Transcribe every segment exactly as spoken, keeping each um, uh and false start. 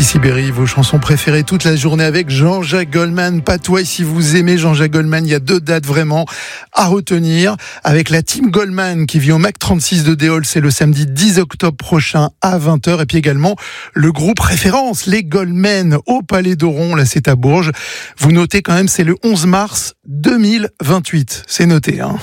Ici Berry, vos chansons préférées toute la journée avec Jean-Jacques Goldman. Patois, si vous aimez Jean-Jacques Goldman, il y a deux dates vraiment à retenir. Avec la team Goldman qui vit au Mac trente-six de Déol, c'est le samedi dix octobre prochain à vingt heures. Et puis également le groupe référence, les Goldman, au Palais d'Oron, là c'est à Bourges. Vous notez quand même, c'est le onze mars deux mille vingt-huit. C'est noté, hein.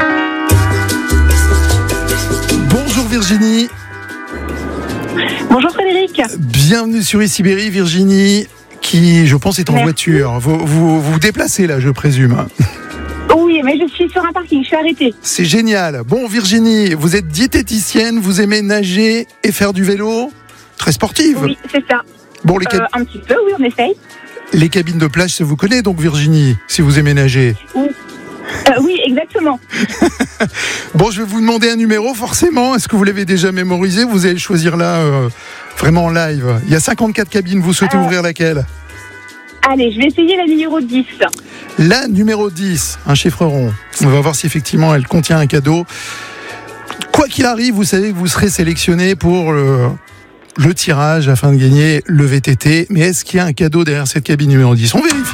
Bonjour Virginie. Bonjour Frédéric. Bienvenue sur Ici Berry, Virginie, qui, je pense, est en Merci. voiture. Vous, vous vous déplacez là, je présume. Oui, mais je suis sur un parking, je suis arrêtée. C'est génial. Bon, Virginie, vous êtes diététicienne, vous aimez nager et faire du vélo. Très sportive. Oui, c'est ça. Bon, les, cab- Euh, un petit peu, oui, on essaye. les cabines de plage, ça vous connaît donc, Virginie, si vous aimez nager. Oui, euh, oui exactement. Bon, je vais vous demander un numéro, forcément. Est-ce que vous l'avez déjà mémorisé? Vous allez le choisir là, euh, vraiment en live. Il y a cinquante-quatre cabines, vous souhaitez Alors, ouvrir laquelle? Allez, je vais essayer la numéro dix. La numéro dix, un chiffre rond. On va voir si effectivement elle contient un cadeau. Quoi qu'il arrive, vous savez que vous serez sélectionné pour le, le tirage afin de gagner le V T T. Mais est-ce qu'il y a un cadeau derrière cette cabine numéro dix? On vérifie.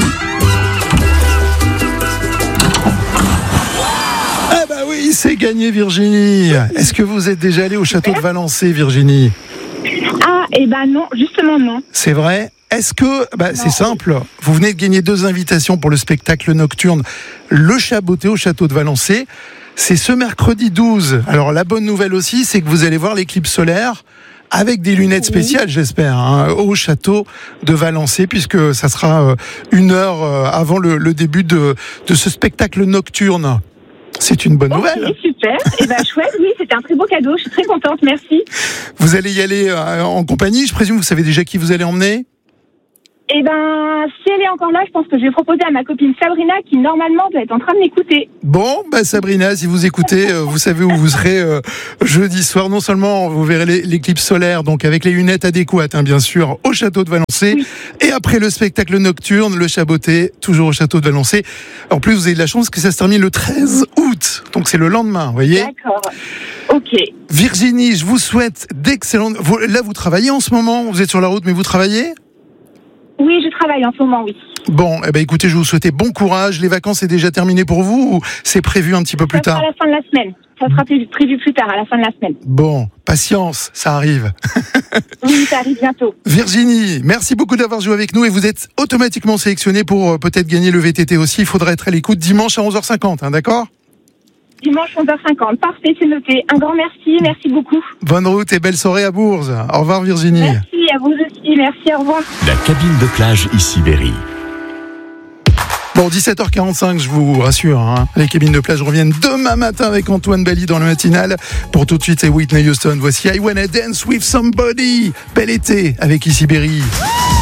Ah bah oui, c'est gagné, Virginie. Est-ce que vous êtes déjà allée au château de Valençay, Virginie? Ah, eh ben non, justement non. C'est vrai? Est-ce que, bah, c'est simple, vous venez de gagner deux invitations pour le spectacle nocturne Le Chaboté au château de Valençay. C'est ce mercredi douze. Alors la bonne nouvelle aussi, c'est que vous allez voir l'éclipse solaire avec des lunettes spéciales, j'espère, hein, au château de Valençay, puisque ça sera euh, une heure euh, avant le, le début de, de ce spectacle nocturne. C'est une bonne nouvelle. Ok, super. Eh ben chouette, oui, c'était un très beau cadeau. Je suis très contente, merci. Vous allez y aller euh, en compagnie, je présume. Vous savez déjà qui vous allez emmener? Eh ben, si elle est encore là, je pense que je vais proposer à ma copine Sabrina, qui normalement doit être en train de m'écouter. Bon, bah Sabrina, si vous écoutez, euh, vous savez où vous serez euh, jeudi soir. Non seulement vous verrez les- l'éclipse solaire, donc avec les lunettes adéquates, hein, bien sûr, au château de Valençay. Oui. Et après le spectacle nocturne, le Chaboté, toujours au château de Valençay. En plus, vous avez de la chance que ça se termine le treize août. Donc c'est le lendemain, vous voyez. D'accord. Ok. Virginie, je vous souhaite d'excellentes... Vous- Là, vous travaillez en ce moment? Vous êtes sur la route, mais vous travaillez? Oui, je travaille en ce moment, oui. Bon, eh ben écoutez, je vous souhaite bon courage. Les vacances, c'est déjà terminé pour vous ou c'est prévu un petit peu plus Ça sera tard? à la fin de la semaine. Ça sera prévu prévu plus tard, à la fin de la semaine. Bon, patience, ça arrive. Oui, ça arrive bientôt. Virginie, merci beaucoup d'avoir joué avec nous et vous êtes automatiquement sélectionnée pour euh, peut-être gagner le V T T aussi. Il faudra être à l'écoute dimanche à onze heures cinquante, hein, d'accord? Dimanche onze heures cinquante. Parfait, c'est noté. Un grand merci, merci beaucoup. Bonne route et belle soirée à Bourges. Au revoir Virginie. Merci à vous aussi, merci, au revoir. La cabine de plage Ici Berry. Bon, dix-sept heures quarante-cinq, je vous rassure, hein, les cabines de plage reviennent demain matin avec Antoine Bali dans le matinal. Pour tout de suite, c'est Whitney Houston. Voici I Wanna Dance With Somebody. Bel été avec Ici Berry.